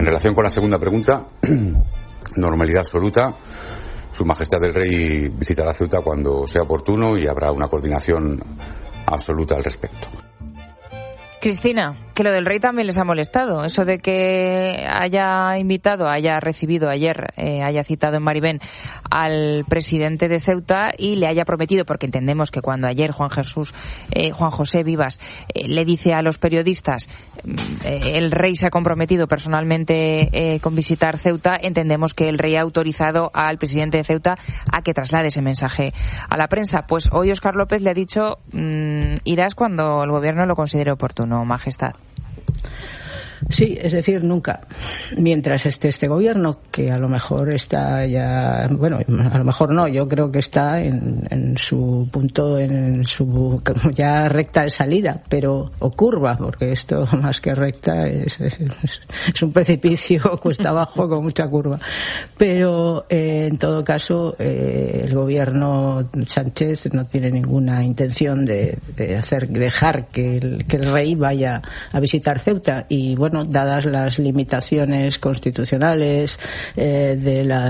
relación con la segunda pregunta, normalidad absoluta. Su Majestad el Rey visitará Ceuta cuando sea oportuno y habrá una coordinación absoluta al respecto. Cristina, que lo del rey también les ha molestado. Eso de que haya recibido ayer, haya citado en Maribén al presidente de Ceuta y le haya prometido, porque entendemos que cuando ayer Juan José Vivas le dice a los periodistas el rey se ha comprometido personalmente con visitar Ceuta, entendemos que el rey ha autorizado al presidente de Ceuta a que traslade ese mensaje a la prensa. Pues hoy Óscar López le ha dicho irás cuando el gobierno lo considere oportuno. No, Majestad. Sí, es decir, nunca. Mientras esté este gobierno, que a lo mejor está ya, bueno, a lo mejor no, yo creo que está en su punto, en su ya recta de salida, pero o curva, porque esto más que recta es un precipicio cuesta abajo con mucha curva. Pero en todo caso, el gobierno Sánchez no tiene ninguna intención de dejar que el rey vaya a visitar Ceuta. Y bueno, dadas las limitaciones constitucionales que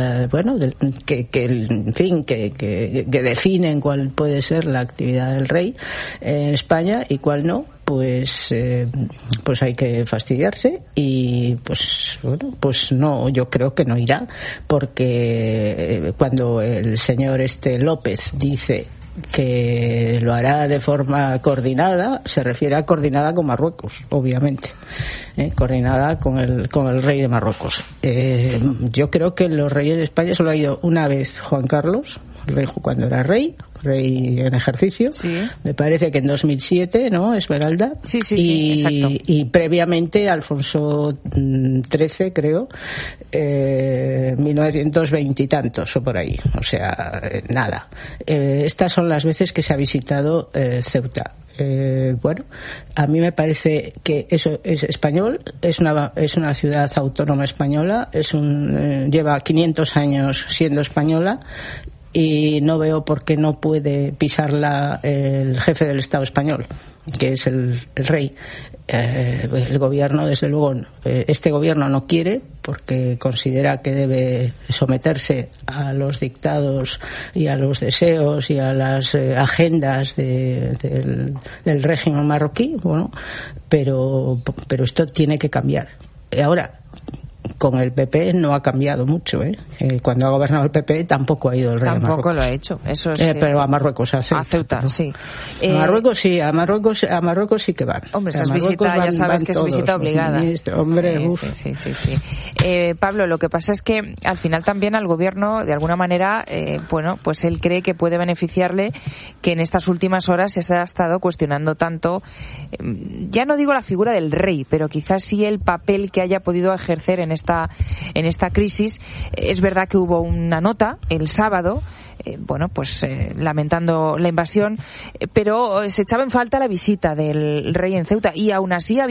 definen cuál puede ser la actividad del rey en España y cuál no, pues hay que fastidiarse y pues no, yo creo que no irá, porque cuando el señor López dice que lo hará de forma coordinada, se refiere a coordinada con Marruecos, obviamente, coordinada con el rey de Marruecos. Yo creo que los reyes de España solo ha ido una vez Juan Carlos, el rey cuando era rey en ejercicio, sí. Me parece que en 2007, ¿no, Esmeralda? Sí, exacto. Y previamente Alfonso XIII, creo, 1920 y tantos o por ahí, o sea, nada. Estas son las veces que se ha visitado Ceuta. Bueno, a mí me parece que eso es español, es una ciudad autónoma española, lleva 500 años siendo española. Y no veo por qué no puede pisarla el jefe del Estado español, que es el rey. El gobierno, desde luego, este gobierno no quiere, porque considera que debe someterse a los dictados y a los deseos y a las agendas del régimen marroquí. Bueno, pero esto tiene que cambiar. Ahora, con el PP no ha cambiado mucho, cuando ha gobernado el PP tampoco ha ido el rey a Marruecos. Tampoco lo ha hecho, eso es, pero a Marruecos, a Ceuta, sí. A Marruecos sí que van. Hombre, esas visitas ya sabes que es visita obligada. Hombre, sí. Pablo, lo que pasa es que al final también al gobierno, de alguna manera, pues él cree que puede beneficiarle que en estas últimas horas se ha estado cuestionando tanto, ya no digo la figura del rey, pero quizás sí el papel que haya podido ejercer en esta crisis. Es verdad que hubo una nota el sábado, lamentando la invasión, pero se echaba en falta la visita del rey en Ceuta y aún así